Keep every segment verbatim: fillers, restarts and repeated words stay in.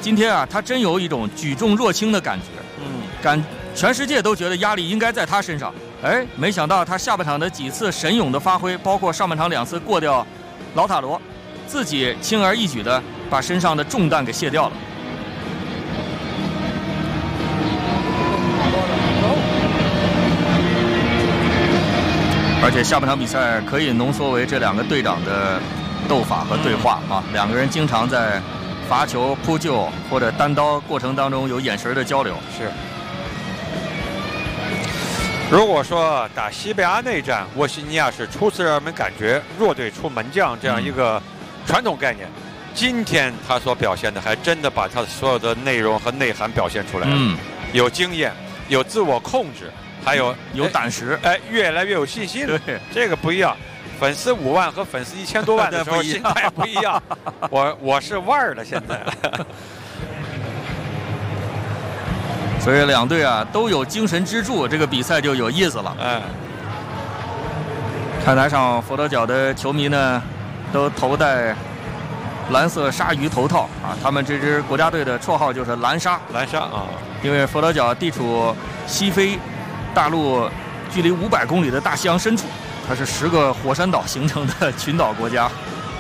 今天啊，他真有一种举重若轻的感觉，嗯，感全世界都觉得压力应该在他身上。哎，没想到他下半场的几次神勇的发挥，包括上半场两次过掉劳塔罗，自己轻而易举的把身上的重担给卸掉了。而且下半场比赛可以浓缩为这两个队长的斗法和对话啊，两个人经常在罚球、扑救或者单刀过程当中有眼神的交流。 是。如果说打西班牙内战，沃西尼亚是初次让人们感觉弱队出门将这样一个传统概念，嗯、今天他所表现的还真的把他所有的内容和内涵表现出来了，嗯、有经验，有自我控制。还有有胆识， 哎，越来越有信心了。 对， 这个不一样。粉丝五万和粉丝一千多万的时候，心态不一样。我我是腕儿了，现在。 所以两队啊都有精神支柱，这个比赛就有意思了。 哎， 看台上佛得角的球迷呢，都头戴蓝色鲨鱼头套啊，他们这支国家队的绰号就是蓝鲨。 蓝鲨啊， 因为佛得角地处西非大陆距离五百公里的大西洋深处，它是十个火山岛形成的群岛国家。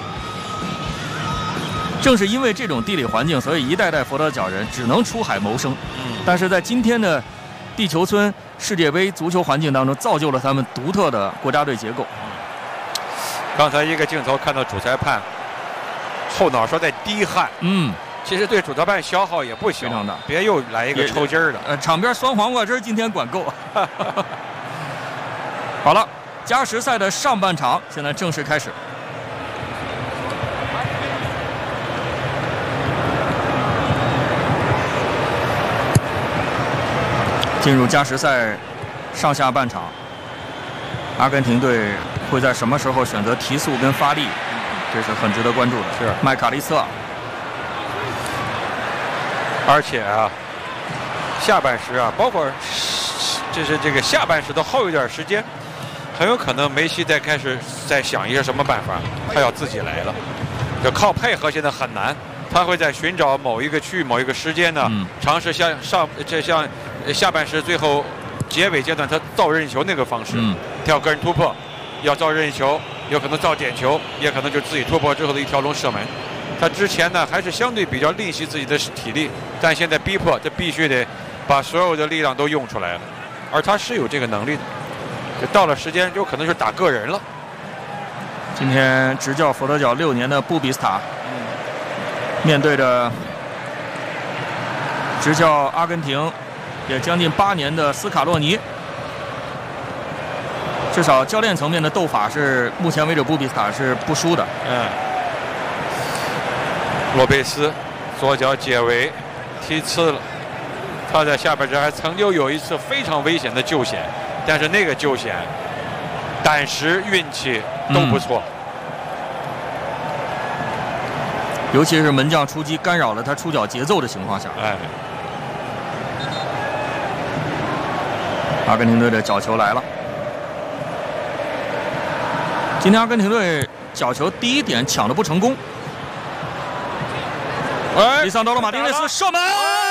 正是因为这种地理环境，所以一代代佛得角人只能出海谋生。嗯，但是在今天的地球村世界杯足球环境当中，造就了他们独特的国家队结构。 刚才一个镜头看到主裁判后脑勺在滴汗。 嗯。 其实对主裁判消耗也不小， 非常大， 别又来一个抽筋儿的。 呃，场边酸黄瓜汁今天管够。好了，加时赛的上半场现在正式开始。进入加时赛上下半场，阿根廷队会在什么时候选择提速跟发力？这是很值得关注的。 是麦卡利斯特。 而且啊，下半时啊，包括就是这个下半时的后一段时间，很有可能梅西在开始在想一个什么办法，他要自己来了，就靠配合现在很难，他会在寻找某一个区域、某一个时间呢，嗯、尝试像上这像下半时最后结尾阶段他造任意球那个方式，嗯、跳个人突破，要造任意球，有可能造点球，也可能就自己突破之后的一条龙射门。他之前呢还是相对比较吝惜自己的体力，但现在逼迫他必须得把所有的力量都用出来了，而他是有这个能力的，就到了时间有可能是打个人了。 今天执教佛得角六年的布比斯塔，嗯、面对着执教阿根廷也将近八年的斯卡洛尼，至少教练层面的斗法是目前为止布比斯塔是不输的。 嗯。洛佩斯左脚解围踢刺了，他在下半场还曾经有一次非常危险的救险，但是那个救险胆识运气都不错， 嗯、尤其是门将出击干扰了他出脚节奏的情况下。 哎， 阿根廷队的角球来了。今天阿根廷队角球第一点抢的不成功。 哎， 里桑多罗马丁内斯射门，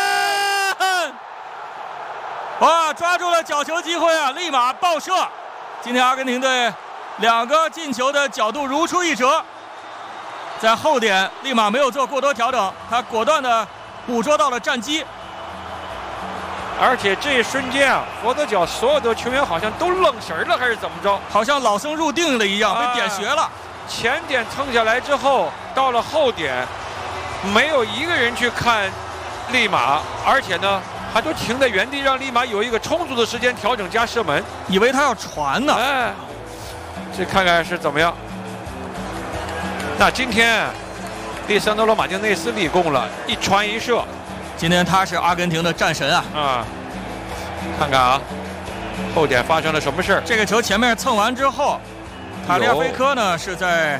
哇，抓住了角球机会啊，立马爆射。今天阿根廷队两个进球的角度如出一辙，在后点立马没有做过多调整，他果断的捕捉到了战机。 而且这一瞬间啊，佛得角所有的球员好像都愣神了，还是怎么着？ 好像老僧入定了一样，被点穴了。 前点蹭下来之后，到了后点。没有一个人去看利马，而且呢还都停在原地，让利马有一个充足的时间调整加射门， 以为他要传呢。 哎，这看看是怎么样。那今天利桑德罗马丁内斯立功了，一传一射。 今天他是阿根廷的战神啊！ 啊，看看啊，后点发生了什么事儿？ 这个球前面蹭完之后，塔利亚菲科呢是在。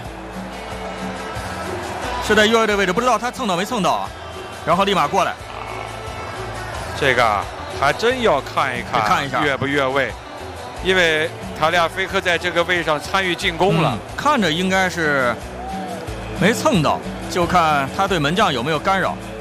是在右外的位置，不知道他蹭到没蹭到啊？然后立马过来， 这个还真要看一看， 看一下越不越位，因为塔利亚菲科在这个位置上参与进攻了， 嗯、看着应该是没蹭到，就看他对门将有没有干扰。